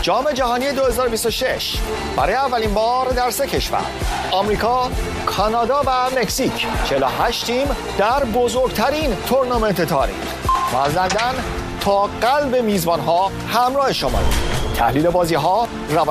جام جهانی 2026 برای اولین بار در 3 کشور، آمریکا، کانادا و مکزیک، 48 تیم در بزرگترین تورنمنت تاریخ. ما از لندن تا قلب میزبان‌ها همراه شما. تحلیل بازی‌ها،